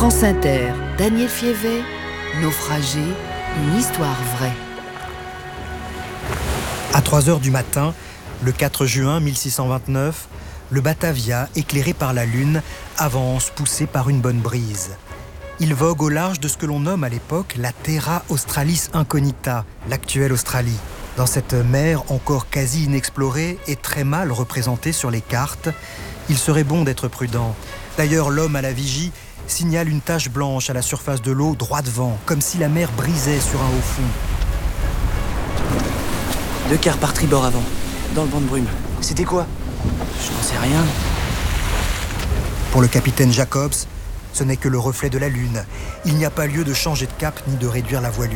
France Inter, Daniel Fievet, Naufragé, une histoire vraie. À 3h du matin, le 4 juin 1629, le Batavia, éclairé par la lune, avance poussé par une bonne brise. Il vogue au large de ce que l'on nomme à l'époque la Terra Australis Incognita, l'actuelle Australie. Dans cette mer encore quasi inexplorée et très mal représentée sur les cartes, il serait bon d'être prudent. D'ailleurs, l'homme à la vigie signale une tache blanche à la surface de l'eau droit devant, comme si la mer brisait sur un haut fond. 2 quarts par tribord avant, dans le banc de brume. C'était quoi? Je n'en sais rien. Pour le capitaine Jacobs, ce n'est que le reflet de la lune. Il n'y a pas lieu de changer de cap ni de réduire la voilure.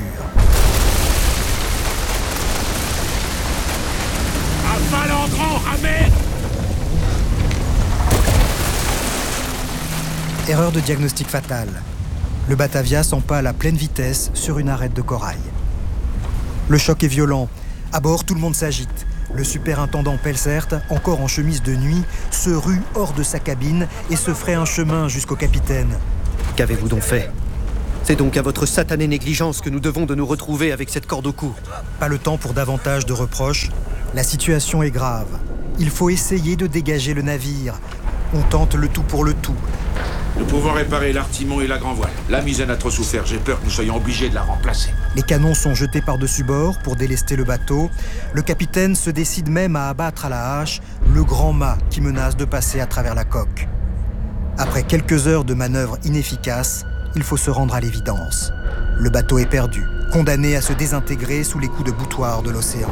À Valengrand, ramez! Erreur de diagnostic fatale. Le Batavia s'empale à pleine vitesse sur une arête de corail. Le choc est violent. À bord, tout le monde s'agite. Le superintendant Pelcert, encore en chemise de nuit, se rue hors de sa cabine et se ferait un chemin jusqu'au capitaine. Qu'avez-vous donc fait? C'est donc à votre satanée négligence que nous devons de nous retrouver avec cette corde au cou. Pas le temps pour davantage de reproches. La situation est grave. Il faut essayer de dégager le navire. On tente le tout pour le tout. Nous pouvons réparer l'artimon et la grand-voile. La misaine a trop souffert, j'ai peur que nous soyons obligés de la remplacer. Les canons sont jetés par-dessus bord pour délester le bateau. Le capitaine se décide même à abattre à la hache le grand mât qui menace de passer à travers la coque. Après quelques heures de manœuvres inefficaces, il faut se rendre à l'évidence. Le bateau est perdu, condamné à se désintégrer sous les coups de boutoir de l'océan.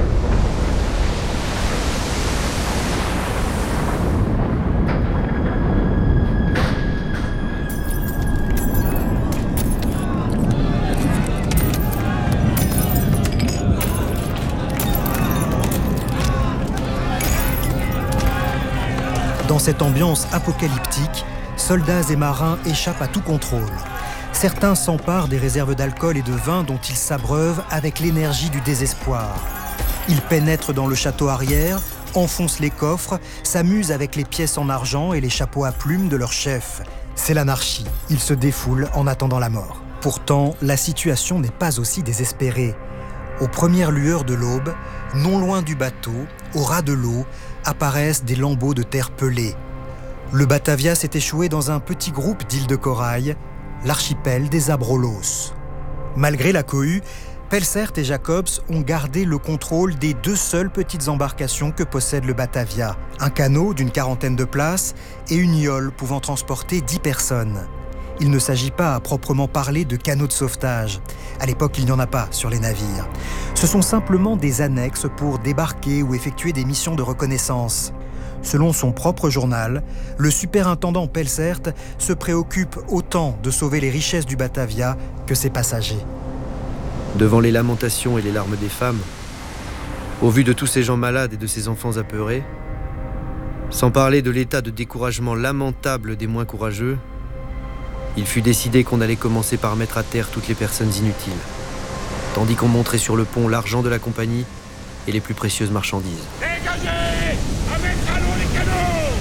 Dans cette ambiance apocalyptique, soldats et marins échappent à tout contrôle. Certains s'emparent des réserves d'alcool et de vin dont ils s'abreuvent avec l'énergie du désespoir. Ils pénètrent dans le château arrière, enfoncent les coffres, s'amusent avec les pièces en argent et les chapeaux à plumes de leur chef. C'est l'anarchie. Ils se défoulent en attendant la mort. Pourtant, la situation n'est pas aussi désespérée. Aux premières lueurs de l'aube, non loin du bateau, au ras de l'eau, apparaissent des lambeaux de terre pelée. Le Batavia s'est échoué dans un petit groupe d'îles de corail, l'archipel des Abrolhos. Malgré la cohue, Pelcert et Jacobs ont gardé le contrôle des 2 seules petites embarcations que possède le Batavia, un canot d'une 40aine de places et une yole pouvant transporter 10 personnes. Il ne s'agit pas à proprement parler de canaux de sauvetage. À l'époque, il n'y en a pas sur les navires. Ce sont simplement des annexes pour débarquer ou effectuer des missions de reconnaissance. Selon son propre journal, le superintendant Pelcert se préoccupe autant de sauver les richesses du Batavia que ses passagers. Devant les lamentations et les larmes des femmes, au vu de tous ces gens malades et de ces enfants apeurés, sans parler de l'état de découragement lamentable des moins courageux, il fut décidé qu'on allait commencer par mettre à terre toutes les personnes inutiles, tandis qu'on montrait sur le pont l'argent de la compagnie et les plus précieuses marchandises. Dégagez! À mettre à l'eau les canons!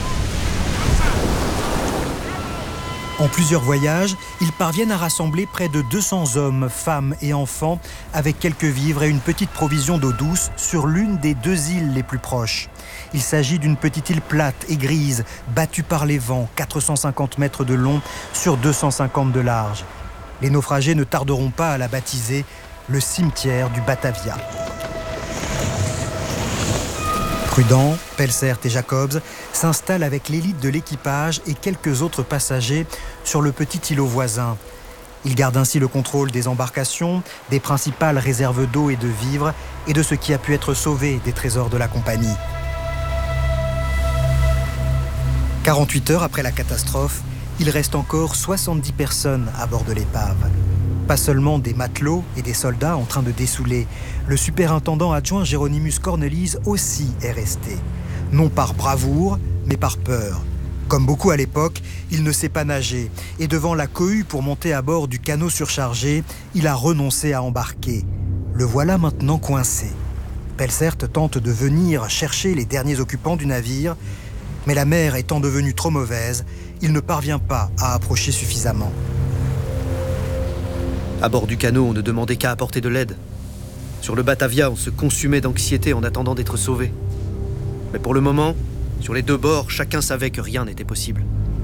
En plusieurs voyages, ils parviennent à rassembler près de 200 hommes, femmes et enfants avec quelques vivres et une petite provision d'eau douce sur l'une des 2 îles les plus proches. Il s'agit d'une petite île plate et grise, battue par les vents, 450 mètres de long sur 250 de large. Les naufragés ne tarderont pas à la baptiser le cimetière du Batavia. Prudents, Pelcert et Jacobs s'installent avec l'élite de l'équipage et quelques autres passagers sur le petit îlot voisin. Ils gardent ainsi le contrôle des embarcations, des principales réserves d'eau et de vivres et de ce qui a pu être sauvé des trésors de la compagnie. 48 heures après la catastrophe, il reste encore 70 personnes à bord de l'épave. Pas seulement des matelots et des soldats en train de dessouler. Le superintendant adjoint Géronimus Cornelis aussi est resté. Non par bravoure, mais par peur. Comme beaucoup à l'époque, il ne sait pas nager. Et devant la cohue pour monter à bord du canot surchargé, il a renoncé à embarquer. Le voilà maintenant coincé. Pelcert tente de venir chercher les derniers occupants du navire, mais la mer étant devenue trop mauvaise, il ne parvient pas à approcher suffisamment. À bord du canot, on ne demandait qu'à apporter de l'aide. Sur le Batavia, on se consumait d'anxiété en attendant d'être sauvé. Mais pour le moment, sur les deux bords, chacun savait que rien n'était possible.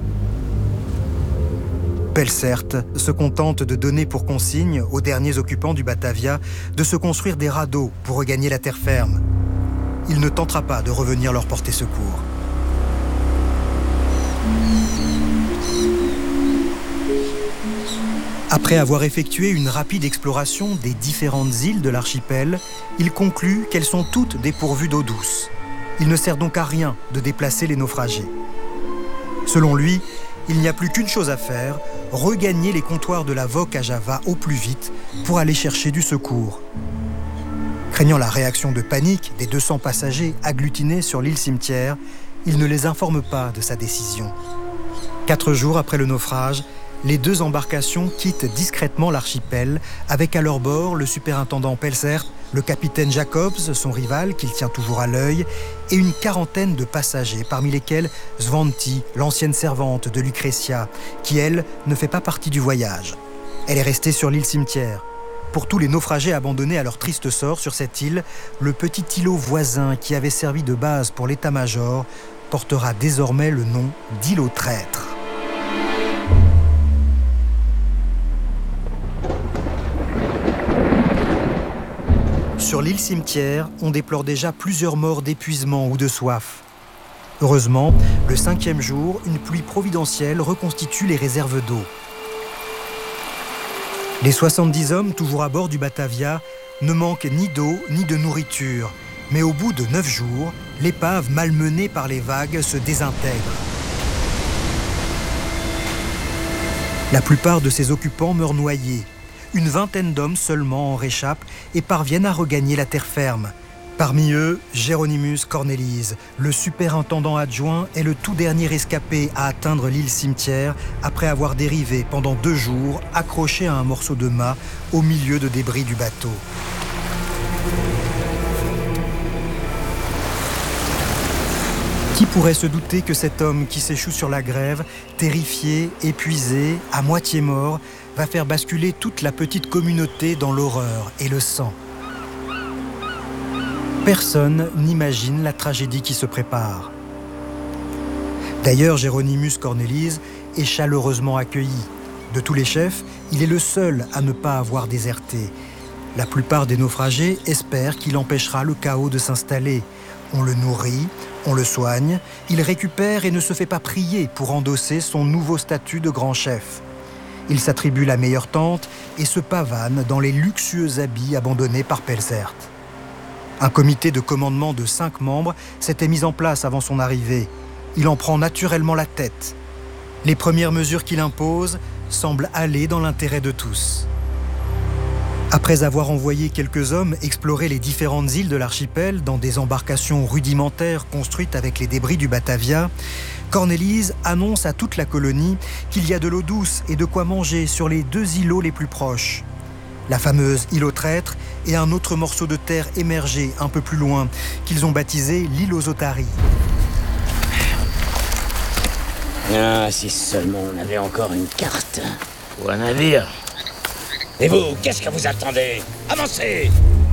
Pelzert se contente de donner pour consigne aux derniers occupants du Batavia de se construire des radeaux pour regagner la terre ferme. Il ne tentera pas de revenir leur porter secours. Après avoir effectué une rapide exploration des différentes îles de l'archipel, il conclut qu'elles sont toutes dépourvues d'eau douce. Il ne sert donc à rien de déplacer les naufragés. Selon lui, il n'y a plus qu'une chose à faire, regagner les comptoirs de la Vok à Java au plus vite pour aller chercher du secours. Craignant la réaction de panique des 200 passagers agglutinés sur l'île Cimetière, il ne les informe pas de sa décision. 4 jours après le naufrage, les 2 embarcations quittent discrètement l'archipel avec à leur bord le superintendant Pelzert, le capitaine Jacobs, son rival qu'il tient toujours à l'œil, et une quarantaine de passagers, parmi lesquels Svanti, l'ancienne servante de Lucretia, qui elle ne fait pas partie du voyage. Elle est restée sur l'île Cimetière. Pour tous les naufragés abandonnés à leur triste sort sur cette île, le petit îlot voisin qui avait servi de base pour l'état-major portera désormais le nom d'îlot traître. Sur l'île Cimetière, on déplore déjà plusieurs morts d'épuisement ou de soif. Heureusement, le 5e jour, une pluie providentielle reconstitue les réserves d'eau. Les 70 hommes toujours à bord du Batavia ne manquent ni d'eau ni de nourriture. Mais au bout de 9 jours, l'épave malmenée par les vagues se désintègre. La plupart de ses occupants meurent noyés. Une vingtaine d'hommes seulement en réchappent et parviennent à regagner la terre ferme. Parmi eux, Géronymus Cornelis, le superintendant adjoint, est le tout dernier escapé à atteindre l'île Cimetière après avoir dérivé pendant 2 jours, accroché à un morceau de mât au milieu de débris du bateau. Qui pourrait se douter que cet homme qui s'échoue sur la grève, terrifié, épuisé, à moitié mort, va faire basculer toute la petite communauté dans l'horreur et le sang. Personne n'imagine la tragédie qui se prépare. D'ailleurs, Géronymus Cornelis est chaleureusement accueilli. De tous les chefs, il est le seul à ne pas avoir déserté. La plupart des naufragés espèrent qu'il empêchera le chaos de s'installer. On le nourrit, on le soigne, il récupère et ne se fait pas prier pour endosser son nouveau statut de grand chef. Il s'attribue la meilleure tente et se pavane dans les luxueux habits abandonnés par Pelzert. Un comité de commandement de 5 membres s'était mis en place avant son arrivée. Il en prend naturellement la tête. Les premières mesures qu'il impose semblent aller dans l'intérêt de tous. Après avoir envoyé quelques hommes explorer les différentes îles de l'archipel dans des embarcations rudimentaires construites avec les débris du Batavia, Cornelis annonce à toute la colonie qu'il y a de l'eau douce et de quoi manger sur les 2 îlots les plus proches. La fameuse îlot traître et un autre morceau de terre émergé un peu plus loin, qu'ils ont baptisé l'île aux otaries. Ah, si seulement on avait encore une carte. Ou un navire. Et vous, qu'est-ce que vous attendez? Avancez!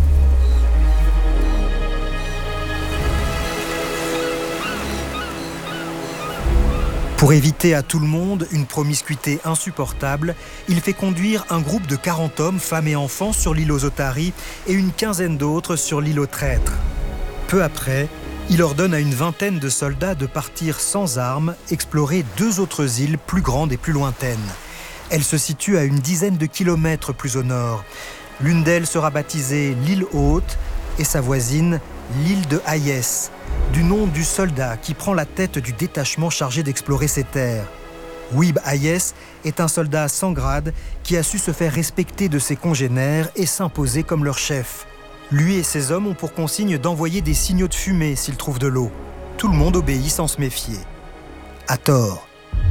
Pour éviter à tout le monde une promiscuité insupportable, il fait conduire un groupe de 40 hommes, femmes et enfants sur l'île aux otaries et une quinzaine d'autres sur l'île aux traîtres. Peu après, il ordonne à une vingtaine de soldats de partir sans armes explorer 2 autres îles plus grandes et plus lointaines. Elles se situent à une dizaine de kilomètres plus au nord. L'une d'elles sera baptisée l'île Haute et sa voisine l'île de Hayes, du nom du soldat qui prend la tête du détachement chargé d'explorer ces terres. Weeb Hayes est un soldat sans grade qui a su se faire respecter de ses congénères et s'imposer comme leur chef. Lui et ses hommes ont pour consigne d'envoyer des signaux de fumée s'ils trouvent de l'eau. Tout le monde obéit sans se méfier. À tort.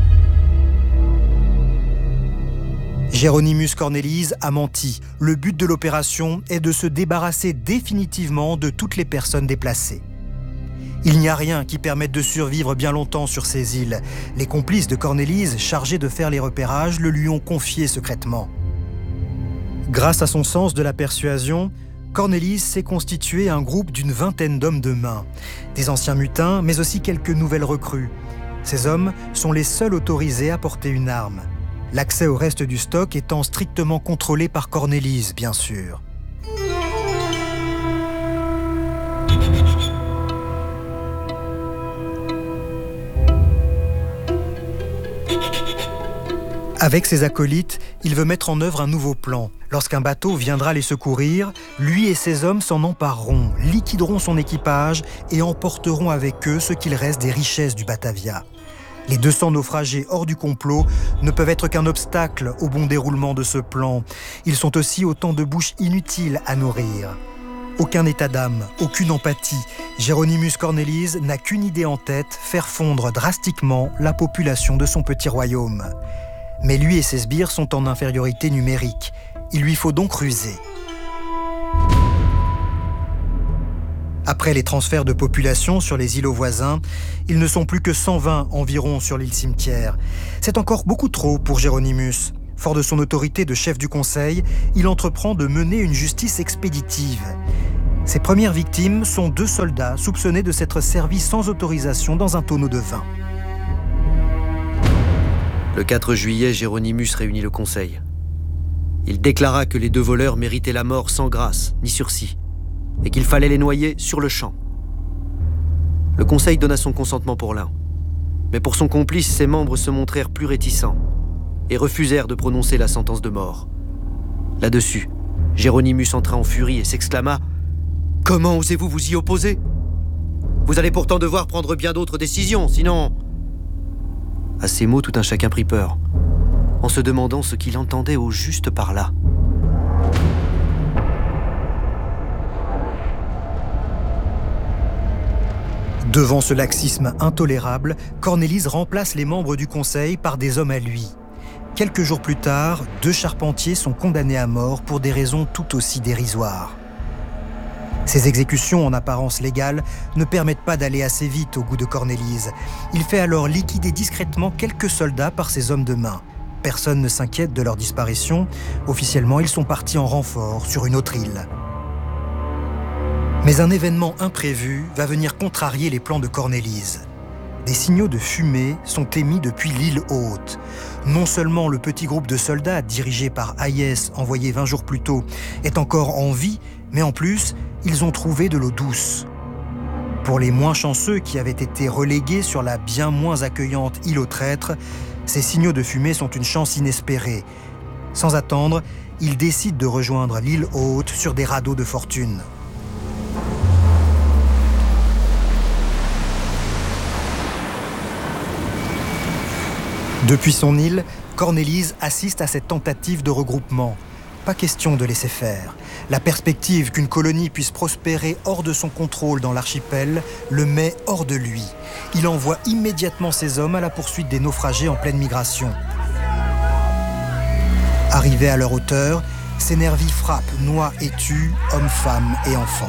Géronymus Cornelis a menti. Le but de l'opération est de se débarrasser définitivement de toutes les personnes déplacées. Il n'y a rien qui permette de survivre bien longtemps sur ces îles. Les complices de Cornélise, chargés de faire les repérages, le lui ont confié secrètement. Grâce à son sens de la persuasion, Cornélise s'est constitué un groupe d'une 20aine d'hommes de main. Des anciens mutins, mais aussi quelques nouvelles recrues. Ces hommes sont les seuls autorisés à porter une arme. L'accès au reste du stock étant strictement contrôlé par Cornélise, bien sûr. Avec ses acolytes, il veut mettre en œuvre un nouveau plan. Lorsqu'un bateau viendra les secourir, lui et ses hommes s'en empareront, liquideront son équipage et emporteront avec eux ce qu'il reste des richesses du Batavia. Les 200 naufragés hors du complot ne peuvent être qu'un obstacle au bon déroulement de ce plan. Ils sont aussi autant de bouches inutiles à nourrir. Aucun état d'âme, aucune empathie. Géronymus Cornélise n'a qu'une idée en tête, faire fondre drastiquement la population de son petit royaume. Mais lui et ses sbires sont en infériorité numérique. Il lui faut donc ruser. Après les transferts de population sur les îlots voisins, ils ne sont plus que 120 environ sur l'île Cimetière. C'est encore beaucoup trop pour Géronymus. Fort de son autorité de chef du conseil, il entreprend de mener une justice expéditive. Ses premières victimes sont 2 soldats soupçonnés de s'être servis sans autorisation dans un tonneau de vin. Le 4 juillet, Géronymus réunit le conseil. Il déclara que les 2 voleurs méritaient la mort sans grâce ni sursis, et qu'il fallait les noyer sur le champ. Le conseil donna son consentement pour l'un, mais pour son complice, ses membres se montrèrent plus réticents et refusèrent de prononcer la sentence de mort. Là-dessus, Géronymus entra en furie et s'exclama « Comment osez-vous vous y opposer ? Vous allez pourtant devoir prendre bien d'autres décisions, sinon... » À ces mots, tout un chacun prit peur, en se demandant ce qu'il entendait au juste par là. Devant ce laxisme intolérable, Cornélise remplace les membres du conseil par des hommes à lui. Quelques jours plus tard, 2 charpentiers sont condamnés à mort pour des raisons tout aussi dérisoires. Ces exécutions en apparence légales ne permettent pas d'aller assez vite au goût de Cornélise. Il fait alors liquider discrètement quelques soldats par ses hommes de main. Personne ne s'inquiète de leur disparition. Officiellement, ils sont partis en renfort sur une autre île. Mais un événement imprévu va venir contrarier les plans de Cornélise. Des signaux de fumée sont émis depuis l'île Haute. Non seulement le petit groupe de soldats dirigé par Hayès, envoyé 20 jours plus tôt, est encore en vie, mais en plus, ils ont trouvé de l'eau douce. Pour les moins chanceux qui avaient été relégués sur la bien moins accueillante île aux Traîtres, ces signaux de fumée sont une chance inespérée. Sans attendre, ils décident de rejoindre l'île Haute sur des radeaux de fortune. Depuis son île, Cornélise assiste à cette tentative de regroupement. Pas question de laisser faire. La perspective qu'une colonie puisse prospérer hors de son contrôle dans l'archipel le met hors de lui. Il envoie immédiatement ses hommes à la poursuite des naufragés en pleine migration. Arrivés à leur hauteur, ces nervis frappent, noient et tuent hommes, femmes et enfants.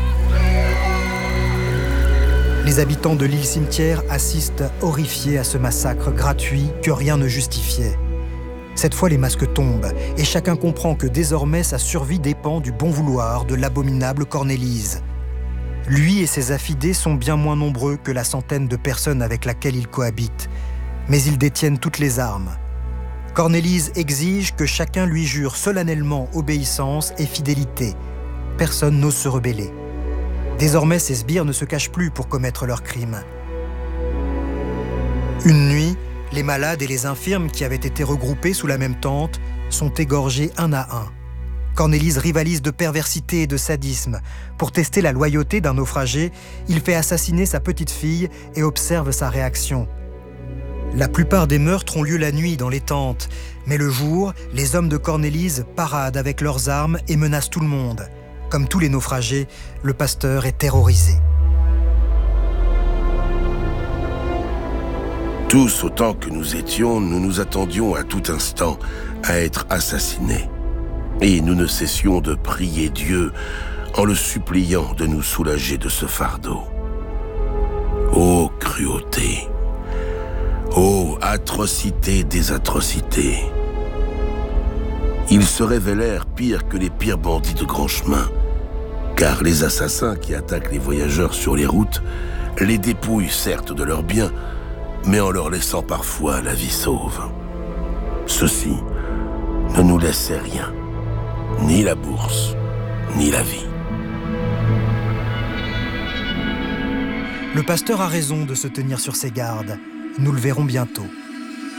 Les habitants de l'île Cimetière assistent horrifiés à ce massacre gratuit que rien ne justifiait. Cette fois, les masques tombent et chacun comprend que désormais sa survie dépend du bon vouloir de l'abominable Cornélise. Lui et ses affidés sont bien moins nombreux que la centaine de personnes avec laquelle il cohabite, mais ils détiennent toutes les armes. Cornélise exige que chacun lui jure solennellement obéissance et fidélité. Personne n'ose se rebeller. Désormais, ces sbires ne se cachent plus pour commettre leurs crimes. Une nuit, les malades et les infirmes qui avaient été regroupés sous la même tente sont égorgés un à un. Cornélise rivalise de perversité et de sadisme. Pour tester la loyauté d'un naufragé, il fait assassiner sa petite fille et observe sa réaction. La plupart des meurtres ont lieu la nuit dans les tentes, mais le jour, les hommes de Cornélise paradent avec leurs armes et menacent tout le monde. Comme tous les naufragés, le pasteur est terrorisé. Tous autant que nous étions, nous nous attendions à tout instant à être assassinés. Et nous ne cessions de prier Dieu en le suppliant de nous soulager de ce fardeau. Ô cruauté! Ô atrocité des atrocités! Ils se révélèrent pires que les pires bandits de grand chemin, car les assassins qui attaquent les voyageurs sur les routes les dépouillent certes de leurs biens, mais en leur laissant parfois la vie sauve. Ceux-ci ne nous laissaient rien, ni la bourse, ni la vie. Le pasteur a raison de se tenir sur ses gardes. Nous le verrons bientôt.